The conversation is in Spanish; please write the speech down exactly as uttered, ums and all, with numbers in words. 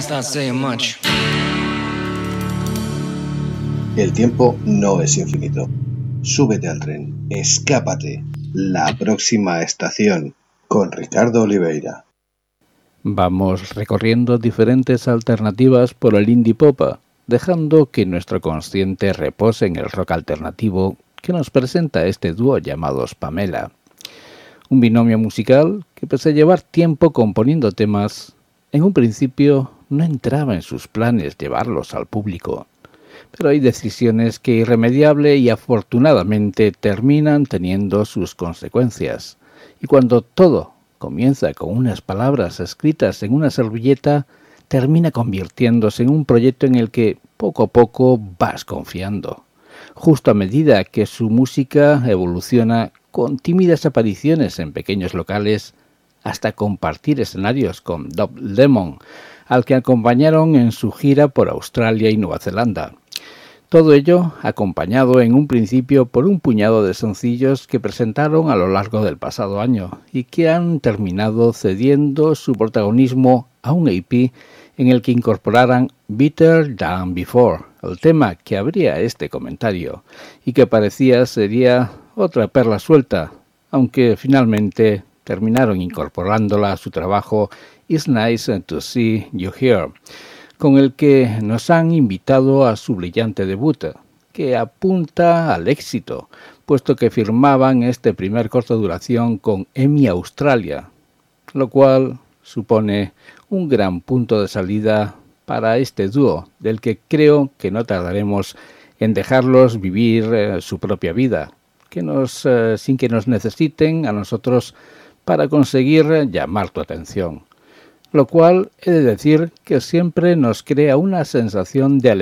That's not saying much. El tiempo no es infinito. Súbete al tren, escápate. La próxima estación con Ricardo Oliveira. Vamos recorriendo diferentes alternativas por el indie pop, dejando que nuestro consciente repose en el rock alternativo que nos presenta este dúo llamados Pamela. Un binomio musical que, pese a llevar tiempo componiendo temas, en un principio no entraba en sus planes llevarlos al público. Pero hay decisiones que irremediable y afortunadamente terminan teniendo sus consecuencias. Y cuando todo comienza con unas palabras escritas en una servilleta, termina convirtiéndose en un proyecto en el que poco a poco vas confiando. Justo a medida que su música evoluciona con tímidas apariciones en pequeños locales, hasta compartir escenarios con Dub Lemon, al que acompañaron en su gira por Australia y Nueva Zelanda. Todo ello acompañado en un principio por un puñado de sencillos que presentaron a lo largo del pasado año y que han terminado cediendo su protagonismo a un E P en el que incorporaran Better Than Before, el tema que abría este comentario y que parecía sería otra perla suelta, aunque finalmente terminaron incorporándola a su trabajo It's Nice to See You Here, con el que nos han invitado a su brillante debut, que apunta al éxito, puesto que firmaban este primer corto duración con E M I Australia, lo cual supone un gran punto de salida para este dúo, del que creo que no tardaremos en dejarlos vivir eh, su propia vida, que nos, eh, sin que nos necesiten a nosotros para conseguir llamar tu atención. Lo cual he de decir que siempre nos crea una sensación de alegría